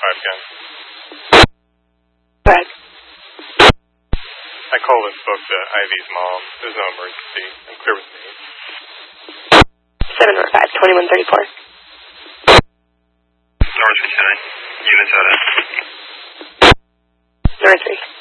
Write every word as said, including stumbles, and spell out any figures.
five again. Go ahead. I called and spoke to Ivy's mom. There's no emergency. I'm clear with me. seven or five, twenty-one thirty-four. North fifty-nine, Minnesota. North three.